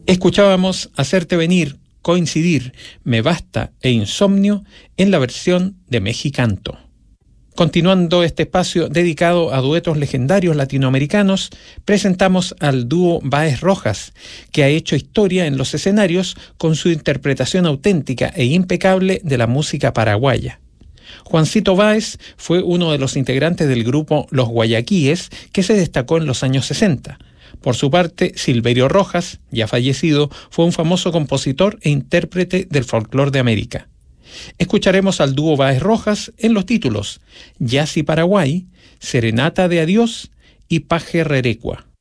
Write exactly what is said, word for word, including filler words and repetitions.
Escuchábamos Hacerte Venir, Coincidir, Me Basta e Insomnio en la versión de Mexicanto. Continuando este espacio dedicado a duetos legendarios latinoamericanos, presentamos al dúo Báez Rojas, que ha hecho historia en los escenarios con su interpretación auténtica e impecable de la música paraguaya. Juancito Báez fue uno de los integrantes del grupo Los Guayaquíes, que se destacó en los años sesenta. Por su parte, Silverio Rojas, ya fallecido, fue un famoso compositor e intérprete del folclore de América. Escucharemos al dúo Báez Rojas en los títulos Yassi Paraguay, Serenata de Adiós y Paje Rerecua.